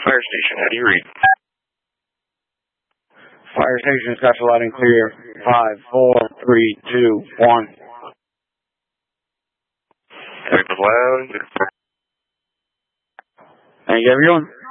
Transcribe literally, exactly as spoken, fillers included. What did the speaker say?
Fire station, how do you read? Fire station, Scotch loud and clear. Five, four, three, two, one. Type is loud. Thank you, everyone.